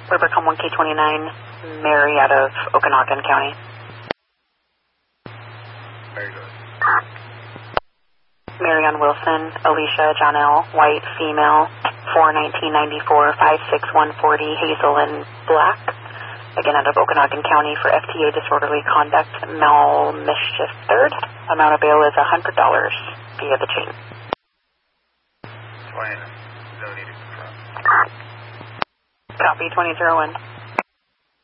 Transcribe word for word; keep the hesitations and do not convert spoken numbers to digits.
Rivercom one K twenty-nine, Mary out of Okanagan County. Very good. Marion Wilson, Alicia Janelle, white, female, four nineteen ninety-four, five six one forty, Hazel and Black. Again, out of Okanagan County for F T A disorderly conduct, mal mischief third. Amount of bail is one hundred dollars via the chain. twenty, no need to confirm. Copy, twenty oh one.